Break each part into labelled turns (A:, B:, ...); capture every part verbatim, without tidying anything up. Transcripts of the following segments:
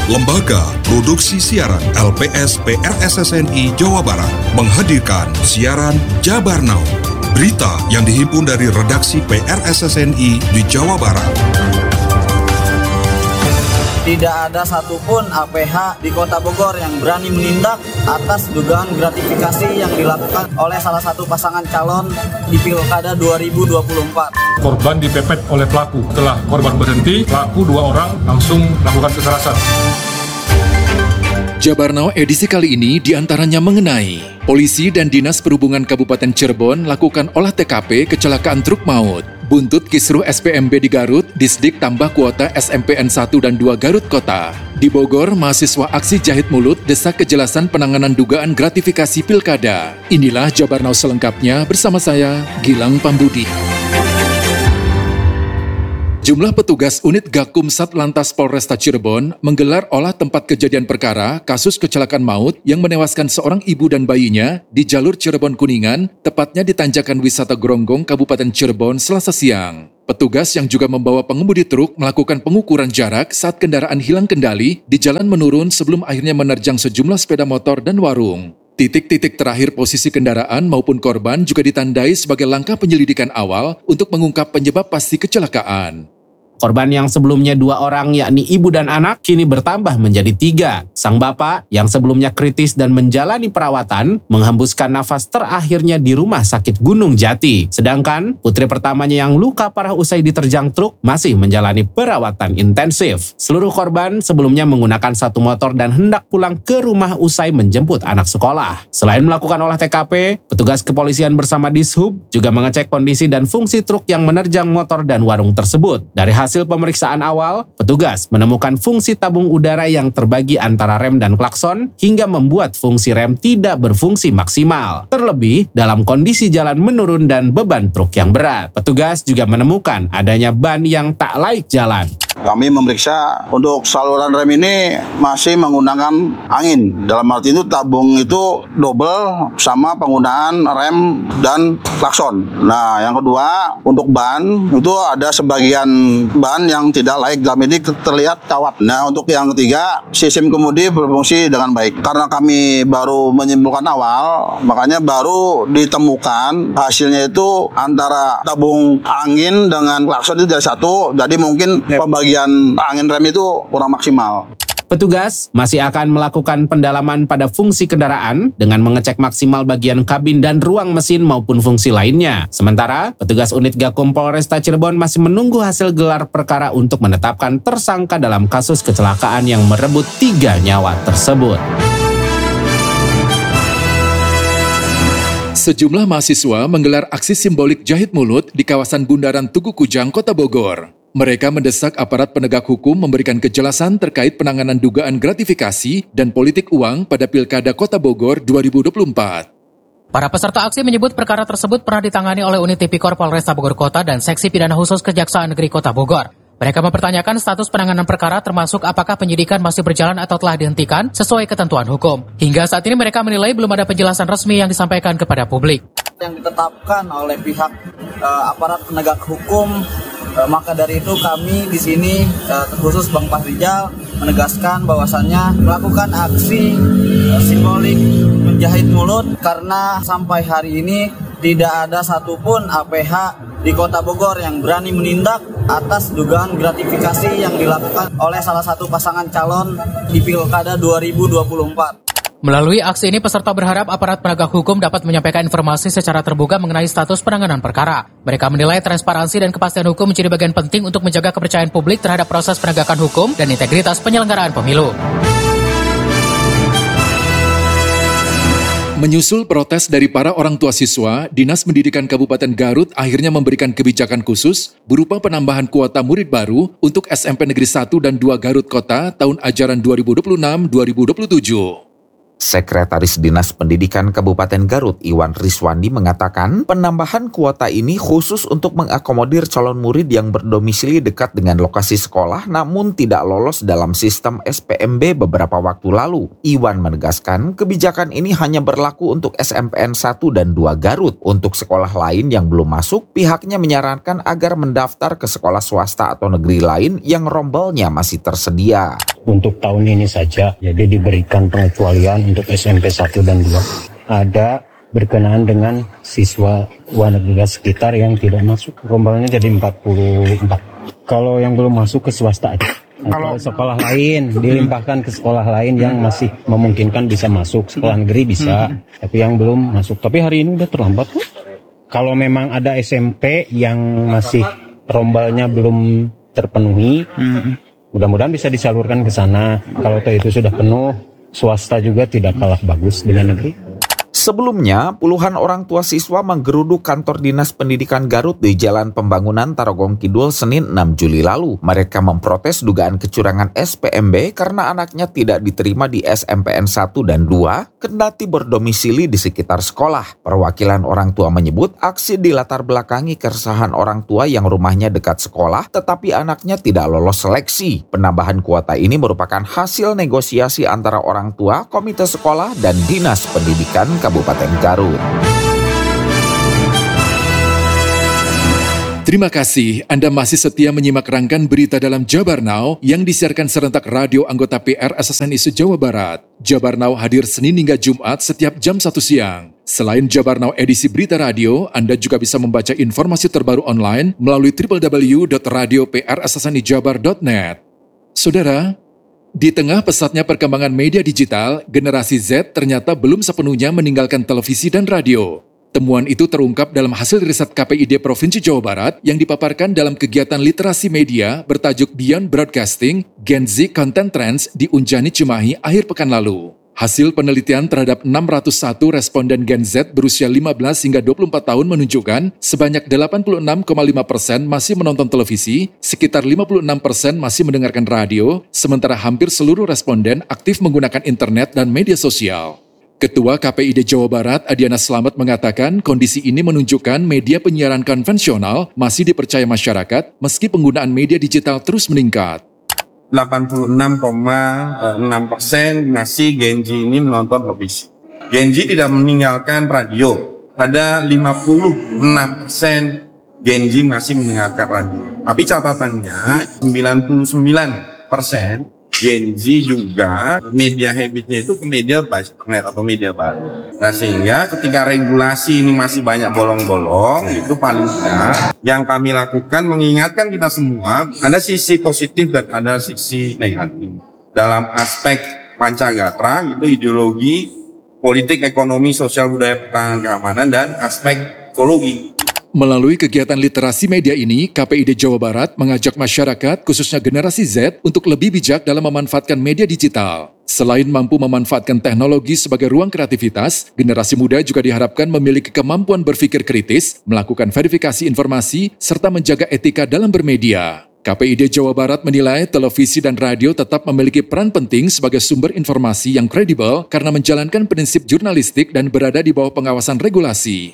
A: Lembaga Produksi Siaran L P S P R S S N I Jawa Barat menghadirkan siaran Jabar Now. Berita yang dihimpun dari redaksi P R S S N I di Jawa Barat.
B: Tidak ada satupun A P H di Kota Bogor yang berani menindak atas dugaan gratifikasi yang dilakukan oleh salah satu pasangan calon di Pilkada dua ribu dua puluh empat.
C: Korban dipepet oleh pelaku. Setelah korban berhenti, pelaku dua orang langsung melakukan kekerasan.
D: Jabar Now edisi kali ini diantaranya mengenai Polisi dan Dinas Perhubungan Kabupaten Cirebon lakukan olah T K P kecelakaan truk maut. Buntut kisruh S P M B di Garut, Disdik tambah kuota S M P N satu dan dua Garut Kota. Di Bogor, mahasiswa aksi jahit mulut desak kejelasan penanganan dugaan gratifikasi pilkada. Inilah Jabar Now selengkapnya bersama saya, Gilang Pambudi. Jumlah petugas unit Gakum Satlantas Polresta Cirebon menggelar olah tempat kejadian perkara kasus kecelakaan maut yang menewaskan seorang ibu dan bayinya di jalur Cirebon-Kuningan, tepatnya di Tanjakan Wisata Gronggong, Kabupaten Cirebon, Selasa siang. Petugas yang juga membawa pengemudi truk melakukan pengukuran jarak saat kendaraan hilang kendali di jalan menurun sebelum akhirnya menerjang sejumlah sepeda motor dan warung. Titik-titik terakhir posisi kendaraan maupun korban juga ditandai sebagai langkah penyelidikan awal untuk mengungkap penyebab pasti kecelakaan.
E: Korban yang sebelumnya dua orang yakni ibu dan anak kini bertambah menjadi tiga. Sang bapak yang sebelumnya kritis dan menjalani perawatan menghembuskan nafas terakhirnya di rumah sakit Gunung Jati. Sedangkan putri pertamanya yang luka parah usai diterjang truk masih menjalani perawatan intensif. Seluruh korban sebelumnya menggunakan satu motor dan hendak pulang ke rumah usai menjemput anak sekolah. Selain melakukan olah T K P, petugas kepolisian bersama Dishub juga mengecek kondisi dan fungsi truk yang menerjang motor dan warung tersebut. Dari hasil Hasil pemeriksaan awal, petugas menemukan fungsi tabung udara yang terbagi antara rem dan klakson hingga membuat fungsi rem tidak berfungsi maksimal. Terlebih, dalam kondisi jalan menurun dan beban truk yang berat. Petugas juga menemukan adanya ban yang tak laik jalan.
F: Kami memeriksa untuk saluran rem ini masih menggunakan angin. Dalam arti itu tabung itu double sama penggunaan rem dan klakson. Nah, yang kedua untuk ban itu ada sebagian ban yang tidak laik, dalam ini terlihat kawat. Nah, untuk yang ketiga sistem kemudi berfungsi dengan baik. Karena kami baru menyimpulkan awal, makanya baru ditemukan hasilnya itu antara tabung angin dengan klakson itu jadi satu. Jadi mungkin pembagian angin rem itu kurang maksimal.
E: Petugas masih akan melakukan pendalaman pada fungsi kendaraan dengan mengecek maksimal bagian kabin dan ruang mesin maupun fungsi lainnya. Sementara, petugas unit Gakum Polresta Cirebon masih menunggu hasil gelar perkara untuk menetapkan tersangka dalam kasus kecelakaan yang merebut tiga nyawa tersebut.
D: Sejumlah mahasiswa menggelar aksi simbolik jahit mulut di kawasan Bundaran Tugu Kujang, Kota Bogor. Mereka mendesak aparat penegak hukum memberikan kejelasan terkait penanganan dugaan gratifikasi dan politik uang pada Pilkada Kota Bogor dua ribu dua puluh empat.
G: Para peserta aksi menyebut perkara tersebut pernah ditangani oleh unit Tipikor Polresta Bogor Kota dan Seksi Pidana Khusus Kejaksaan Negeri Kota Bogor. Mereka mempertanyakan status penanganan perkara termasuk apakah penyidikan masih berjalan atau telah dihentikan sesuai ketentuan hukum. Hingga saat ini mereka menilai belum ada penjelasan resmi yang disampaikan kepada publik.
B: Yang ditetapkan oleh pihak uh, aparat penegak hukum, uh, maka dari itu kami di sini uh, khusus Bang Fahrizal menegaskan bahwasannya melakukan aksi uh, simbolik menjahit mulut karena sampai hari ini tidak ada satupun A P H di Kota Bogor yang berani menindak atas dugaan gratifikasi yang dilakukan oleh salah satu pasangan calon di Pilkada dua ribu dua puluh empat.
G: Melalui aksi ini, peserta berharap aparat penegak hukum dapat menyampaikan informasi secara terbuka mengenai status penanganan perkara. Mereka menilai transparansi dan kepastian hukum menjadi bagian penting untuk menjaga kepercayaan publik terhadap proses penegakan hukum dan integritas penyelenggaraan pemilu.
D: Menyusul protes dari para orang tua siswa, Dinas Pendidikan Kabupaten Garut akhirnya memberikan kebijakan khusus berupa penambahan kuota murid baru untuk S M P Negeri satu dan dua Garut Kota tahun ajaran dua ribu dua puluh enam dua ribu dua puluh tujuh.
H: Sekretaris Dinas Pendidikan Kabupaten Garut Iwan Riswandi mengatakan penambahan kuota ini khusus untuk mengakomodir calon murid yang berdomisili dekat dengan lokasi sekolah namun tidak lolos dalam sistem S P M B beberapa waktu lalu. Iwan menegaskan kebijakan ini hanya berlaku untuk S M P N satu dan dua Garut. Untuk sekolah lain yang belum masuk, pihaknya menyarankan agar mendaftar ke sekolah swasta atau negeri lain yang rombelnya masih tersedia.
I: untuk tahun ini saja. Jadi diberikan pengecualian untuk S M P satu dan dua. Ada berkenaan dengan siswa warga sekitar yang tidak masuk. Rombalnya jadi empat puluh empat. Kalau yang belum masuk ke swasta aja. Kalau sekolah lain dilimpahkan ke sekolah lain yang masih memungkinkan bisa masuk. Sekolah negeri bisa, tapi yang belum masuk. Tapi hari ini udah terlambat kok. Kalau memang ada S M P yang masih rombalnya belum terpenuhi, mudah-mudahan bisa disalurkan ke sana. Kalau itu sudah penuh, swasta juga tidak kalah bagus dengan negeri.
H: Sebelumnya, puluhan orang tua siswa menggeruduk kantor Dinas Pendidikan Garut di Jalan Pembangunan Tarogong Kidul Senin enam Juli lalu. Mereka memprotes dugaan kecurangan S P M B karena anaknya tidak diterima di S M P N satu dan dua, kendati berdomisili di sekitar sekolah. Perwakilan orang tua menyebut aksi dilatar belakangi keresahan orang tua yang rumahnya dekat sekolah, tetapi anaknya tidak lolos seleksi. Penambahan kuota ini merupakan hasil negosiasi antara orang tua, komite sekolah, dan Dinas Pendidikan Kabupaten Garut.
D: Terima kasih Anda masih setia menyimak rangkaian berita dalam Jabar Now yang disiarkan serentak radio anggota P R S S N I se-Jawa Barat. Jabar Now hadir Senin hingga Jumat setiap jam satu siang. Selain Jabar Now edisi berita radio, Anda juga bisa membaca informasi terbaru online melalui w w w dot radio p r s s n i jabar dot net. Saudara, di tengah pesatnya perkembangan media digital, generasi Z ternyata belum sepenuhnya meninggalkan televisi dan radio. Temuan itu terungkap dalam hasil riset K P I D Provinsi Jawa Barat yang dipaparkan dalam kegiatan literasi media bertajuk Beyond Broadcasting, Gen Z Content Trends di Unjani Cimahi akhir pekan lalu. Hasil penelitian terhadap enam ratus satu responden Gen Z berusia lima belas hingga dua puluh empat tahun menunjukkan sebanyak delapan puluh enam koma lima persen masih menonton televisi, sekitar lima puluh enam persen masih mendengarkan radio, sementara hampir seluruh responden aktif menggunakan internet dan media sosial. Ketua K P I D Jawa Barat, Adiana Slamet, mengatakan kondisi ini menunjukkan media penyiaran konvensional masih dipercaya masyarakat meski penggunaan media digital terus meningkat.
J: delapan puluh enam koma enam persen masih Gen Z ini menonton televisi. Gen Z tidak meninggalkan radio. Ada lima puluh enam persen Gen Z masih mendengarkan radio. Tapi catatannya sembilan puluh sembilan persen Gen Z juga media habitnya itu ke media internet atau media baru. Nah sehingga ketika regulasi ini masih banyak bolong-bolong, itu paling tidak yang kami lakukan mengingatkan kita semua ada sisi positif dan ada sisi negatif. Dalam aspek Pancagatra itu ideologi, politik, ekonomi, sosial, budaya, pertahanan, keamanan, dan aspek ekologi.
D: Melalui kegiatan literasi media ini, K P I D Jawa Barat mengajak masyarakat, khususnya generasi Z, untuk lebih bijak dalam memanfaatkan media digital. Selain mampu memanfaatkan teknologi sebagai ruang kreativitas, generasi muda juga diharapkan memiliki kemampuan berpikir kritis, melakukan verifikasi informasi, serta menjaga etika dalam bermedia. K P I D Jawa Barat menilai televisi dan radio tetap memiliki peran penting sebagai sumber informasi yang kredibel karena menjalankan prinsip jurnalistik dan berada di bawah pengawasan regulasi.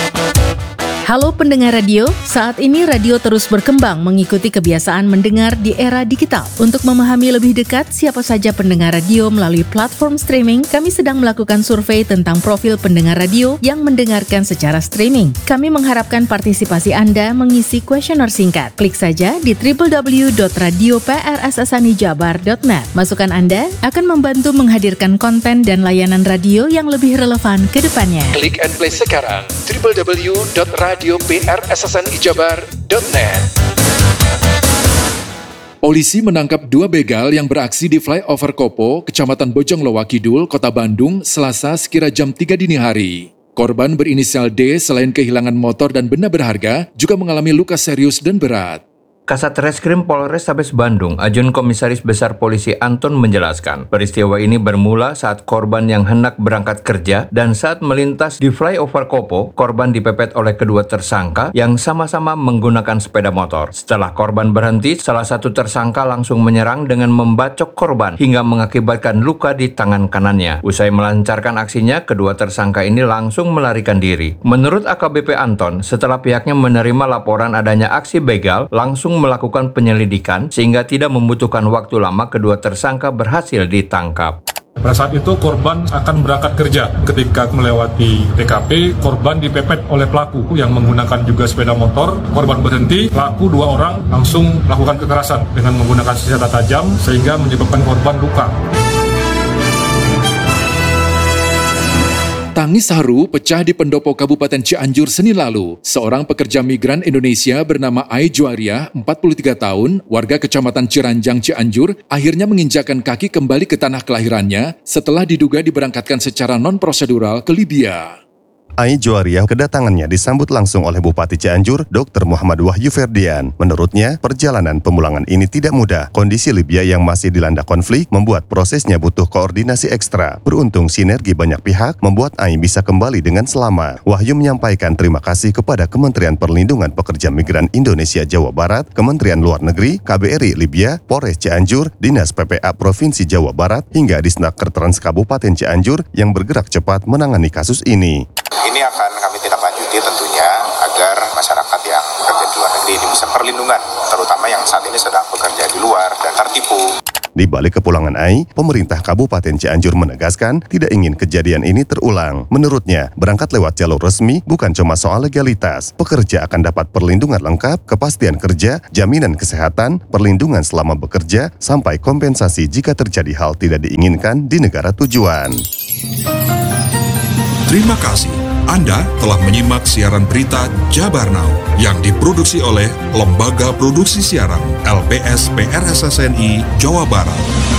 K: Halo pendengar radio, saat ini radio terus berkembang mengikuti kebiasaan mendengar di era digital. Untuk memahami lebih dekat siapa saja pendengar radio melalui platform streaming, kami sedang melakukan survei tentang profil pendengar radio yang mendengarkan secara streaming. Kami mengharapkan partisipasi Anda mengisi kuesioner singkat. Klik saja di w w w dot radio p r s s n i jabar dot net. Masukan Anda akan membantu menghadirkan konten dan layanan radio yang lebih relevan ke depannya.
D: Klik and play sekarang w w w dot radio p r s s n i jabar dot net. Polisi menangkap dua begal yang beraksi di flyover Kopo, Kecamatan Bojongloa Kidul, Kota Bandung, Selasa sekira jam tiga dini hari. Korban berinisial D selain kehilangan motor dan benda berharga, juga mengalami luka serius dan berat.
L: Kasat Reskrim Polrestabes Bandung, Ajun Komisaris Besar Polisi Anton menjelaskan, peristiwa ini bermula saat korban yang hendak berangkat kerja dan saat melintas di flyover Kopo, korban dipepet oleh kedua tersangka yang sama-sama menggunakan sepeda motor. Setelah korban berhenti, salah satu tersangka langsung menyerang dengan membacok korban hingga mengakibatkan luka di tangan kanannya. Usai melancarkan aksinya, kedua tersangka ini langsung melarikan diri. Menurut A K B P Anton, setelah pihaknya menerima laporan adanya aksi begal, langsung melakukan penyelidikan sehingga tidak membutuhkan waktu lama kedua tersangka berhasil ditangkap.
C: Pada saat itu korban akan berangkat kerja. Ketika melewati T K P, korban dipepet oleh pelaku yang menggunakan juga sepeda motor. Korban berhenti, pelaku dua orang langsung melakukan kekerasan dengan menggunakan senjata tajam sehingga menyebabkan korban luka.
D: Tangis haru pecah di pendopo Kabupaten Cianjur Senin lalu. Seorang pekerja migran Indonesia bernama Ai Juariah, empat puluh tiga tahun, warga Kecamatan Ciranjang, Cianjur, akhirnya menginjakan kaki kembali ke tanah kelahirannya setelah diduga diberangkatkan secara non-prosedural ke Libya.
M: Ai Juariah kedatangannya disambut langsung oleh Bupati Cianjur, Doktor Muhammad Wahyu Ferdian. Menurutnya, perjalanan pemulangan ini tidak mudah. Kondisi Libya yang masih dilanda konflik membuat prosesnya butuh koordinasi ekstra. Beruntung sinergi banyak pihak membuat Ai bisa kembali dengan selamat. Wahyu menyampaikan terima kasih kepada Kementerian Perlindungan Pekerja Migran Indonesia Jawa Barat, Kementerian Luar Negeri, K B R I Libya, Polres Cianjur, Dinas P P A Provinsi Jawa Barat, hingga Disnaker Trans Kabupaten Cianjur yang bergerak cepat menangani kasus ini.
N: Ini akan kami tindak lanjuti tentunya agar masyarakat yang bekerja di luar negeri ini bisa perlindungan, terutama yang saat ini sedang bekerja di luar dan tertipu.
M: Di balik kepulangan Ai, pemerintah Kabupaten Cianjur menegaskan tidak ingin kejadian ini terulang. Menurutnya, berangkat lewat jalur resmi bukan cuma soal legalitas. Pekerja akan dapat perlindungan lengkap, kepastian kerja, jaminan kesehatan, perlindungan selama bekerja, sampai kompensasi jika terjadi hal tidak diinginkan di negara tujuan.
A: Terima kasih. Anda telah menyimak siaran berita Jabar Now yang diproduksi oleh Lembaga Produksi Siaran L P S P R S S N I Jawa Barat.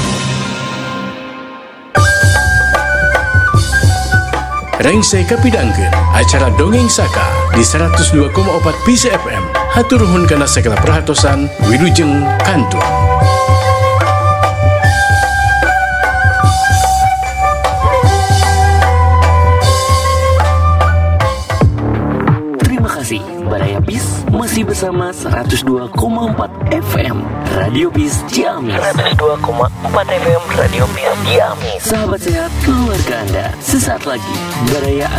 O: Rengse kapidangkeun acara Dongeng Saka di seratus dua koma empat P C F M. Hatur nuhun kana segala perhatosan, wilujeng kantun.
P: Baraya Bis masih bersama seratus dua koma empat F M Radio Bis Ciamis. seratus dua koma empat F M Radio Bis Ciamis. Sahabat sehat keluarga Anda, sesaat lagi Baraya